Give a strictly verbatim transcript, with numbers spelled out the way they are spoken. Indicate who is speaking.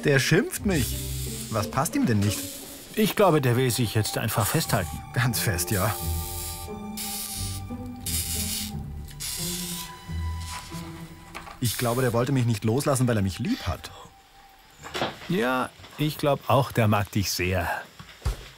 Speaker 1: Der schimpft mich. Was passt ihm denn nicht?
Speaker 2: Ich glaube, der will sich jetzt einfach festhalten.
Speaker 1: Ganz fest, ja. Ich glaube, der wollte mich nicht loslassen, weil er mich lieb hat.
Speaker 2: Ja, ich glaube auch, der mag dich sehr.